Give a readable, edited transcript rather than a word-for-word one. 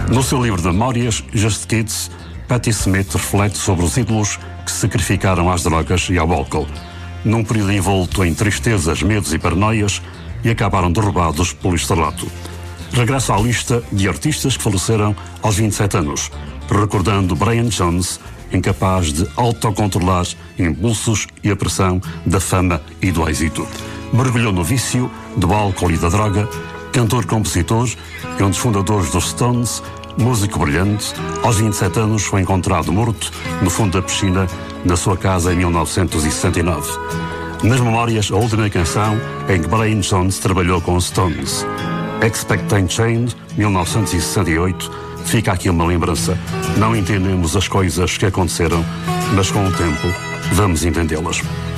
No seu livro de memórias, Just Kids, Patti Smith reflete sobre os ídolos que se sacrificaram às drogas e ao álcool, num período envolto em tristezas, medos e paranoias, e acabaram derrubados pelo estrelato. Regressa à lista de artistas que faleceram aos 27 anos, recordando Brian Jones, incapaz de autocontrolar impulsos e a pressão da fama e do êxito. Mergulhou no vício do álcool e da droga, cantor-compositor e um dos fundadores dos Stones, músico brilhante, aos 27 anos foi encontrado morto no fundo da piscina na sua casa em 1969. Nas memórias, a última canção em que Brian Jones trabalhou com os Stones, Expectant Change, 1968, fica aqui uma lembrança. Não entendemos as coisas que aconteceram, mas com o tempo vamos entendê-las.